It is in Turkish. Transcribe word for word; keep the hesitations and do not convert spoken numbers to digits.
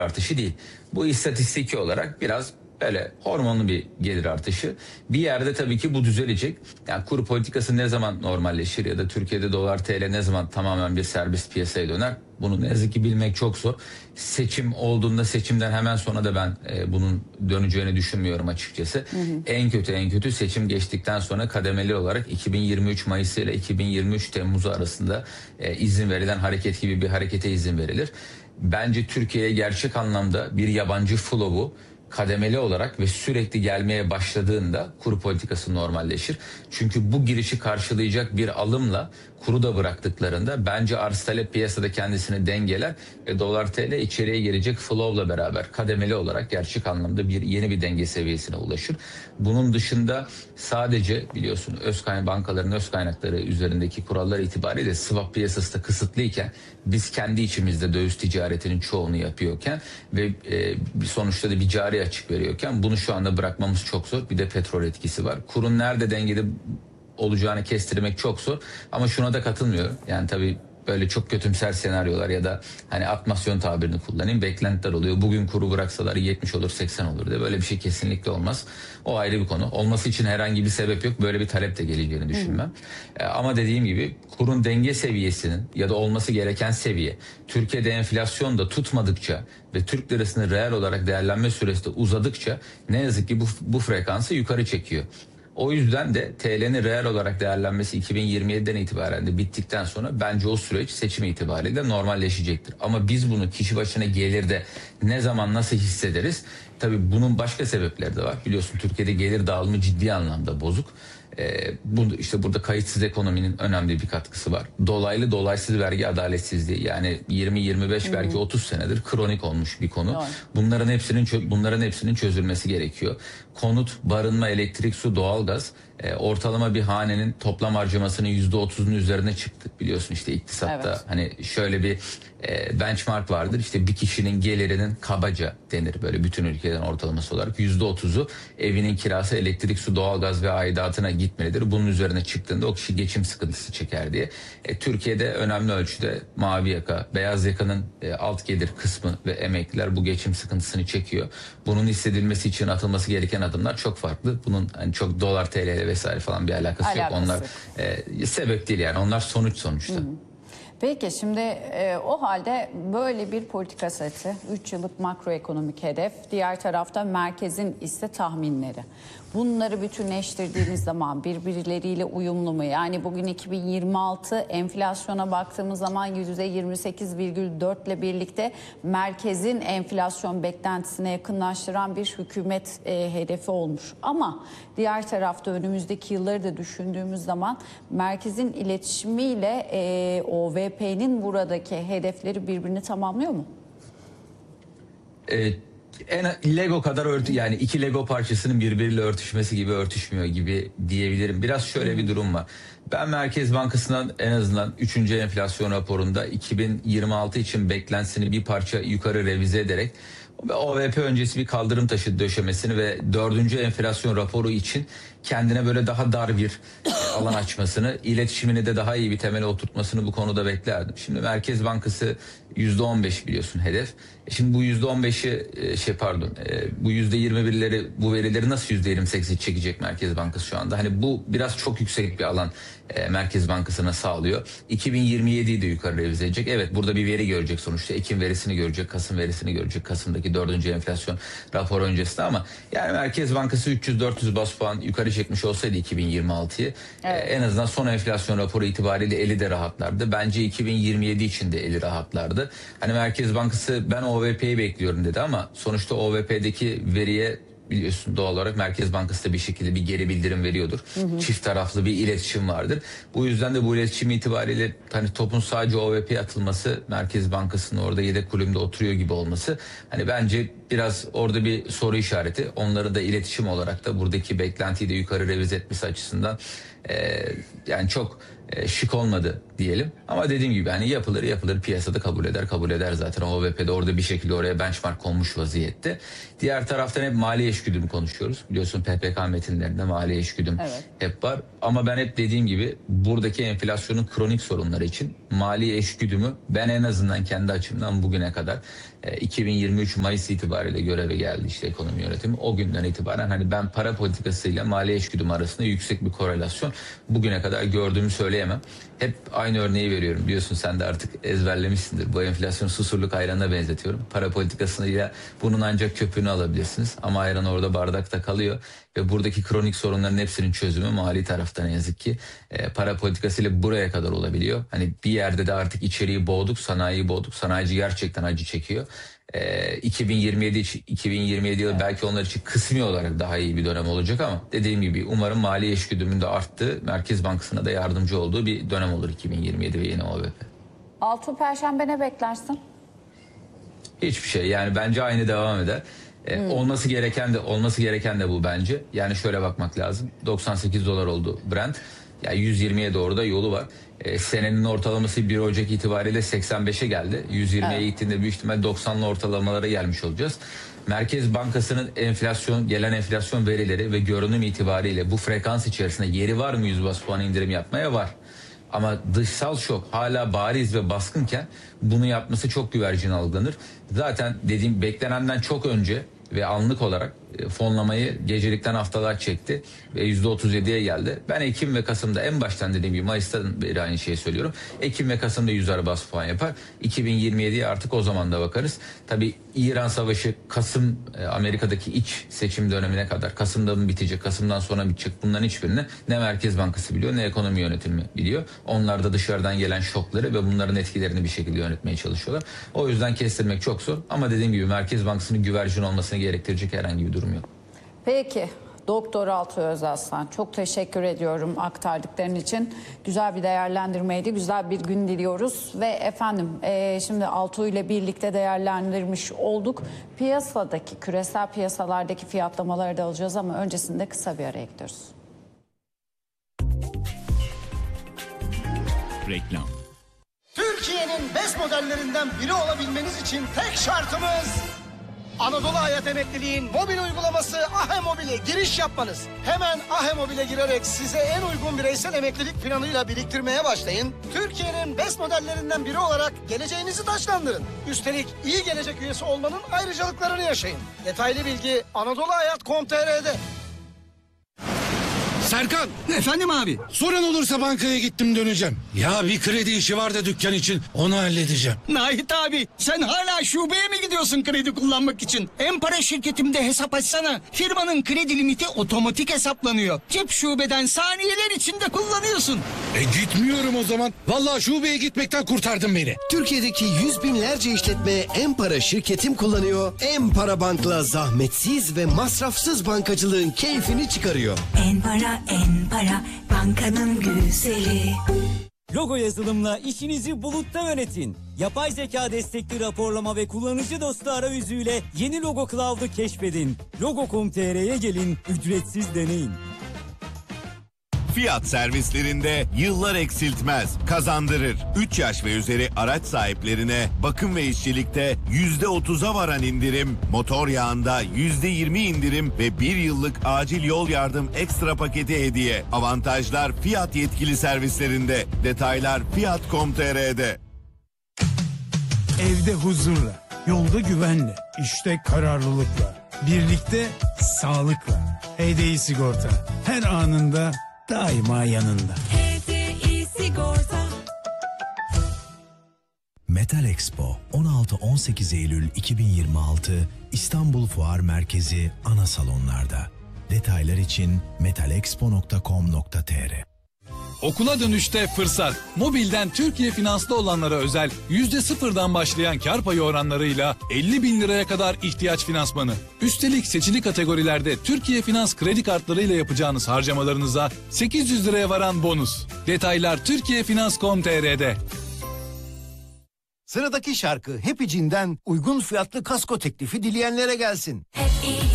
artışı değil. Bu istatistiki olarak biraz böyle hormonlu bir gelir artışı. Bir yerde tabii ki bu düzelecek. Yani kur politikası ne zaman normalleşir ya da Türkiye'de dolar T L ne zaman tamamen bir serbest piyasaya döner? Bunu ne yazık ki bilmek çok zor. Seçim olduğunda, seçimden hemen sonra da ben e, bunun döneceğini düşünmüyorum açıkçası. Hı hı. En kötü en kötü seçim geçtikten sonra kademeli olarak iki bin yirmi üç Mayıs ile iki bin yirmi üç Temmuz arasında e, izin verilen hareket gibi bir harekete izin verilir. Bence Türkiye'ye gerçek anlamda bir yabancı flowu kademeli olarak ve sürekli gelmeye başladığında kur politikası normalleşir. Çünkü bu girişi karşılayacak bir alımla kuru da bıraktıklarında bence arz talep piyasada kendisini dengeler ve dolar T L içeriye gelecek flow'la beraber kademeli olarak gerçek anlamda bir yeni bir denge seviyesine ulaşır. Bunun dışında sadece biliyorsun öz kaynak bankaların öz kaynakları üzerindeki kurallar itibariyle swap piyasası da kısıtlıyken biz kendi içimizde döviz ticaretinin çoğunu yapıyorken ve e, sonuçta da bir cari açık veriyorken bunu şu anda bırakmamız çok zor. Bir de petrol etkisi var. Kurun nerede dengede olacağını kestirmek çok zor. Ama şuna da katılmıyorum. Yani tabii böyle çok kötümser senaryolar ya da hani atmasyon tabirini kullanayım. Beklentiler oluyor. Bugün kuru bıraksalar yetmiş olur seksen olur diye. Böyle bir şey kesinlikle olmaz. O ayrı bir konu. Olması için herhangi bir sebep yok. Böyle bir talep de geleceğini düşünmem. Hı. Ama dediğim gibi kurun denge seviyesinin ya da olması gereken seviye Türkiye'de enflasyon da tutmadıkça ve Türk lirasının reel olarak değerlenme süresi de uzadıkça ne yazık ki bu, bu frekansı yukarı çekiyor. O yüzden de T L'nin reel olarak değerlenmesi iki bin yirmi yediden itibaren de bittikten sonra bence o süreç seçim itibariyle normalleşecektir. Ama biz bunu kişi başına gelirde ne zaman nasıl hissederiz? Tabii bunun başka sebepleri de var. Biliyorsun Türkiye'de gelir dağılımı ciddi anlamda bozuk. Ee, bu, işte burada kayıtsız ekonominin önemli bir katkısı var. Dolaylı dolaysız vergi adaletsizliği yani yirmi yirmi beş hmm. belki otuz senedir kronik olmuş bir konu. Doğru. Bunların hepsinin bunların hepsinin çözülmesi gerekiyor. Konut, barınma, elektrik, su, doğalgaz e, ortalama bir hanenin toplam harcamasının yüzde otuzun üzerine çıktı. Biliyorsun işte iktisatta evet. Hani şöyle bir e, benchmark vardır. İşte bir kişinin gelirinin kabaca denir böyle bütün ülkeden ortalaması olarak yüzde otuzu evinin kirası, elektrik, su, doğalgaz ve aidatına gitmelidir. Bunun üzerine çıktığında o kişi geçim sıkıntısı çeker diye. E, Türkiye'de önemli ölçüde mavi yaka, beyaz yakanın e, alt gelir kısmı ve emekliler bu geçim sıkıntısını çekiyor. Bunun hissedilmesi için atılması gereken adımlar çok farklı. Bunun hani çok dolar T L vesaire falan bir alakası, alakası yok. Onlar e, sebep değil yani. Onlar sonuç sonuçta. Hı hı. Peki şimdi e, o halde böyle bir politika seti, üç yıllık makroekonomik hedef, diğer tarafta merkezin ise tahminleri. Bunları bütünleştirdiğimiz zaman birbirleriyle uyumlu mu? Yani bugün iki bin yirmi altı enflasyona baktığımız zaman yüzde yirmi sekiz virgül dört ile birlikte merkezin enflasyon beklentisine yakınlaştıran bir hükümet e, hedefi olmuş. Ama diğer tarafta önümüzdeki yılları da düşündüğümüz zaman merkezin iletişimiyle e, O V P'nin buradaki hedefleri birbirini tamamlıyor mu? Evet. En Lego kadar örtü yani iki Lego parçasının birbiriyle örtüşmesi gibi örtüşmüyor gibi diyebilirim. Biraz şöyle bir durum var. Ben Merkez Bankası'ndan en azından üçüncü enflasyon raporunda iki bin yirmi altı için beklentisini bir parça yukarı revize ederek O V P öncesi bir kaldırım taşı döşemesini ve dördüncü enflasyon raporu için kendine böyle daha dar bir alan açmasını, iletişimini de daha iyi bir temele oturtmasını bu konuda beklerdim. Şimdi Merkez Bankası yüzde on beş biliyorsun hedef. Şimdi bu yüzde on beşi şey pardon bu yüzde yirmi birleri bu verileri nasıl yüzde yirmi sekize çekecek Merkez Bankası şu anda? Hani bu biraz çok yüksek bir alan Merkez Bankası'na sağlıyor. iki bin yirmi yediyi de yukarı revize edecek. Evet burada bir veri görecek sonuçta. Ekim verisini görecek, Kasım verisini görecek. Kasım'daki dördüncü enflasyon raporu öncesinde ama yani Merkez Bankası üç yüz dört yüz bas puan yukarı çekmiş olsaydı iki bin yirmi altıyı evet. en azından son enflasyon raporu itibariyle eli de rahatlardı. Bence iki bin yirmi yedi için de eli rahatlardı. Hani Merkez Bankası ben O V P'yi bekliyorum dedi ama sonuçta O V P'deki veriye biliyorsun doğal olarak Merkez Bankası da bir şekilde bir geri bildirim veriyordur. Hı hı. Çift taraflı bir iletişim vardır. Bu yüzden de bu iletişim itibariyle hani topun sadece O V P'ye atılması, Merkez Bankası'nın orada yedek kulübünde oturuyor gibi olması hani bence biraz orada bir soru işareti. Onları da iletişim olarak da buradaki beklentiyi de yukarı revize etmesi açısından e, yani çok e, şık olmadı diyelim. Ama dediğim gibi hani yapılır yapılır piyasada kabul eder kabul eder zaten O V P'de orada bir şekilde oraya benchmark konmuş vaziyette. Diğer taraftan hep mali eşgüdüm konuşuyoruz. Biliyorsun P P K metinlerinde mali eşgüdüm evet. hep var. Ama ben hep dediğim gibi buradaki enflasyonun kronik sorunları için mali eşgüdümü ben en azından kendi açımdan bugüne kadar E, iki bin yirmi üç Mayıs itibariyle göreve geldi işte ekonomi yönetimi. O günden itibaren hani ben para politikasıyla mali eşgüdüm arasında yüksek bir korelasyon bugüne kadar gördüğümü söyleyemem. Hep aynı örneği veriyorum. Biliyorsun sen de artık ezberlemişsindir. Bu enflasyon susurluk ayranına benzetiyorum. Para politikasıyla bunun ancak köpüğünü alabilirsiniz. Ama ayran orada bardakta kalıyor. Ve buradaki kronik sorunların hepsinin çözümü mali tarafta ne yazık ki e, para politikasıyla buraya kadar olabiliyor. Hani bir yerde de artık içeriği boğduk, sanayiyi boğduk. Sanayici gerçekten acı çekiyor. E, iki bin yirmi yedi iki bin yirmi yedi yılı belki onlar için kısmi olarak daha iyi bir dönem olacak ama dediğim gibi umarım mali eşgüdümün de arttığı, Merkez Bankası'na da yardımcı olduğu bir dönem olur iki bin yirmi yedi ve yeni O V P. Altı Perşembe ne beklersin? Hiçbir şey, yani bence aynı devam eder. Ee, hmm. Olması gereken de olması gereken de bu bence. Yani şöyle bakmak lazım. doksan sekiz dolar oldu Brent. Yani yüz yirmiye doğru da yolu var. Ee, senenin ortalaması bir Ocak itibariyle seksen beşe geldi. yüz yirmiye evet. Gittiğinde büyük ihtimal doksanlı ortalamalara gelmiş olacağız. Merkez Bankası'nın enflasyon, gelen enflasyon verileri ve görünüm itibariyle bu frekans içerisinde yeri var mı yüz bas puan indirim yapmaya? Var. Ama dışsal şok hala bariz ve baskınken bunu yapması çok güvercin algılanır. Zaten dediğim beklenenden çok önce ve anlık olarak fonlamayı gecelikten haftalar çekti ve yüzde otuz yediye geldi. Ben Ekim ve Kasım'da en baştan dediğim gibi Mayıs'tan beri aynı şeyi söylüyorum. Ekim ve Kasım'da yüzer bas puan yapar. iki bin yirmi yediye artık o zaman da bakarız. Tabii İran Savaşı Kasım Amerika'daki iç seçim dönemine kadar, Kasım'da mı bitecek, Kasım'dan sonra bitecek, bunların hiçbirini ne Merkez Bankası biliyor ne ekonomi yönetimi biliyor. Onlar da dışarıdan gelen şokları ve bunların etkilerini bir şekilde yönetmeye çalışıyorlar. O yüzden kestirmek çok zor ama dediğim gibi Merkez Bankası'nın güvercin olmasını gerektirecek herhangi bir durum yok. Peki Doktor Altuğ Özaslan, çok teşekkür ediyorum aktardıkların için. Güzel bir değerlendirmeydi, güzel bir gün diliyoruz. Ve efendim e, şimdi Altuğ ile birlikte değerlendirmiş olduk. Piyasadaki, küresel piyasalardaki fiyatlamaları da alacağız ama öncesinde kısa bir araya gidiyoruz. Reklam. Türkiye'nin BES modellerinden biri olabilmeniz için tek şartımız Anadolu Hayat Emekliliğin mobil uygulaması Ahe Mobil'e giriş yapmanız. Hemen Ahe Mobil'e girerek size en uygun bireysel emeklilik planıyla biriktirmeye başlayın. Türkiye'nin BES modellerinden biri olarak geleceğinizi taşlandırın. Üstelik iyi gelecek üyesi olmanın ayrıcalıklarını yaşayın. Detaylı bilgi anadolu hayat nokta com nokta tr'de. Serkan! Efendim abi? Sorun olursa bankaya gittim döneceğim. Ya bir kredi işi var da dükkan için, onu halledeceğim. Nahit abi, sen hala şubeye mi gidiyorsun kredi kullanmak için? En-Para şirketimde hesap açsana. Firmanın kredi limiti otomatik hesaplanıyor. Cep şubeden saniyeler içinde kullanıyorsun. E gitmiyorum o zaman. Vallahi şubeye gitmekten kurtardın beni. Türkiye'deki yüz binlerce işletme En-Para şirketim kullanıyor. En-Para Bank'la zahmetsiz ve masrafsız bankacılığın keyfini çıkarıyor. En-Para, En-Para, bankanın güzeli. Logo yazılımla işinizi bulutta yönetin. Yapay zeka destekli raporlama ve kullanıcı dostu arayüzüyle yeni Logo Cloud'u keşfedin. logo nokta com nokta tr'ye gelin, ücretsiz deneyin. Fiyat servislerinde yıllar eksiltmez, kazandırır. üç yaş ve üzeri araç sahiplerine bakım ve işçilikte yüzde otuza varan indirim, motor yağında yüzde yirmi indirim ve bir yıllık acil yol yardım ekstra paketi hediye. Avantajlar Fiyat yetkili servislerinde. Detaylar fiyat nokta com nokta tr'de. Evde huzurla, yolda güvenle, işte kararlılıkla, birlikte sağlıkla. H D I Sigorta her anında daima yanında. H D I Sigorta. Metal Expo on altı on sekiz Eylül iki bin yirmi altı İstanbul Fuar Merkezi ana salonlarda. Detaylar için metalexpo nokta com nokta tr. Okula dönüşte fırsat. Mobilden Türkiye Finans'ta olanlara özel yüzde sıfırdan başlayan kar payı oranlarıyla elli bin liraya kadar ihtiyaç finansmanı. Üstelik seçili kategorilerde Türkiye Finans kredi kartlarıyla yapacağınız harcamalarınıza sekiz yüz liraya varan bonus. Detaylar türkiye finans nokta com nokta tr'de. Sıradaki şarkı Happy Jean'den uygun fiyatlı kasko teklifi dileyenlere gelsin. Happy